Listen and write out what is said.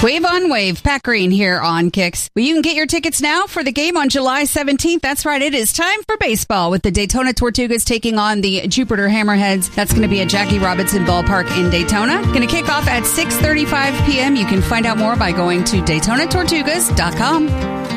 Wave on Wave, Pat Green here on Kicks. Well, you can get your tickets now for the game on July 17th. That's right, it is time for baseball with the Daytona Tortugas taking on the Jupiter Hammerheads. That's going to be at Jackie Robinson Ballpark in Daytona. Going to kick off at 6:35 p.m. You can find out more by going to DaytonaTortugas.com.